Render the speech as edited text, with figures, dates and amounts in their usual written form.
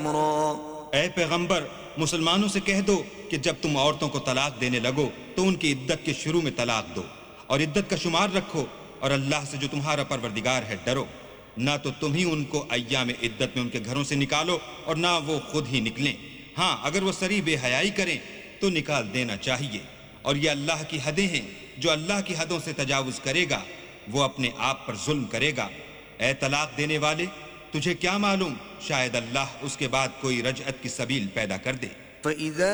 ए पैगंबर, मुसलमानों से कह दो कि जब तुम औरतों को तलाक देने लगो तो उनकी इद्दत के शुरू में तलाक दो और इद्दत का शुमार रखो, और अल्लाह से जो तुम्हारा परवरदिगार है डरो। ना तो तुम ही उनको अय्याम इद्दत में उनके घरों से निकालो और ना वो खुद ही निकलें। हाँ, अगर वो सरी बेहयाई करें तो निकाल देना चाहिए। और ये अल्लाह की हदें हैं, जो अल्लाह की हदों से तजावुज करेगा वो अपने आप पर जुल्म करेगा। ए तलाक देने वाले, तुझे क्या मालूम, शायद अल्लाह उसके बाद कोई रजअत की सबील पैदा कर दे।